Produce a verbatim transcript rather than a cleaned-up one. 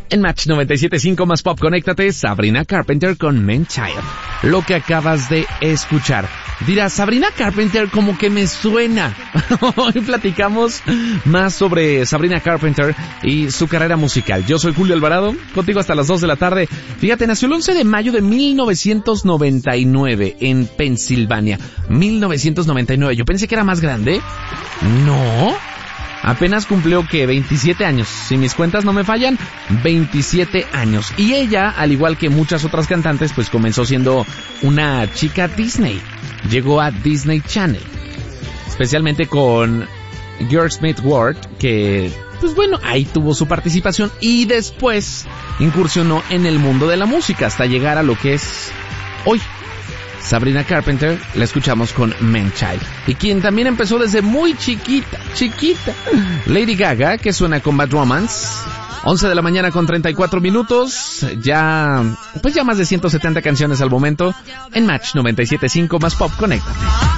En Match noventa y siete punto cinco más pop, conéctate, Sabrina Carpenter con Man Child. Lo que acabas de escuchar. Dirás, Sabrina Carpenter como que me suena. Hoy platicamos más sobre Sabrina Carpenter y su carrera musical. Yo soy Julio Alvarado, contigo hasta las dos de la tarde. Fíjate, nació el once de mayo de mil novecientos noventa y nueve en Pensilvania. mil novecientos noventa y nueve. Yo pensé que era más grande. No. Apenas cumplió que veintisiete años, si mis cuentas no me fallan, veintisiete años. Y ella, al igual que muchas otras cantantes, pues comenzó siendo una chica Disney. Llegó a Disney Channel, especialmente con George Smith Ward, que, pues bueno, ahí tuvo su participación y después incursionó en el mundo de la música hasta llegar a lo que es hoy. Sabrina Carpenter, la escuchamos con Man Child. Y quien también empezó desde muy chiquita, chiquita, Lady Gaga, que suena con Bad Romance. once de la mañana con treinta y cuatro minutos. Ya, pues ya más de ciento setenta canciones al momento. En Match noventa y siete punto cinco más pop, conéctate.